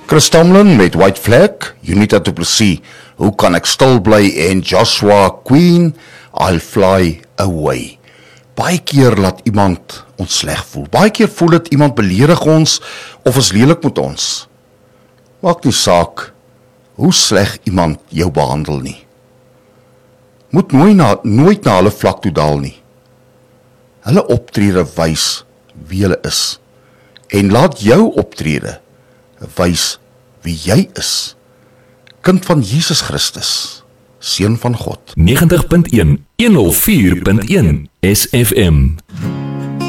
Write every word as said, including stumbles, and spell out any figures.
Chris Tomlin met White Flag, Unita du Plessis, Hoe kan ek stil bly, en Joshua Queen, I'll fly away. Baie keer laat iemand ons sleg voel. Baie keer voel dit iemand beledig ons of is lelik met ons. Maak nie saak hoe sleg iemand jou behandel nie. Moet nooit na, nooit na hulle vlak toe daal nie. Hulle optrede wys wie hulle is. En laat jou optrede wys wie jy is. Kind van Jesus Christus, Seun van God. negentig punt een, honderd vier punt een S F M.